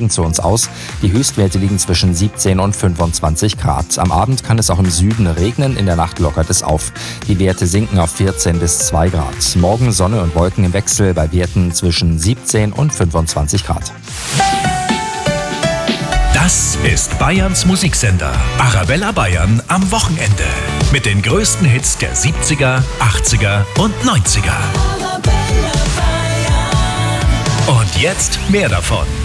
Regen zu uns aus. Die Höchstwerte liegen zwischen 17 und 25 Grad. Am Abend kann es auch im Süden regnen, in der Nacht lockert es auf. Die Werte sinken auf 14 bis 2 Grad. Morgen Sonne und Wolken im Wechsel bei Werten zwischen 17 und 25 Grad. Das ist Bayerns Musiksender Arabella Bayern am Wochenende. Mit den größten Hits der 70er, 80er und 90er. Und jetzt mehr davon.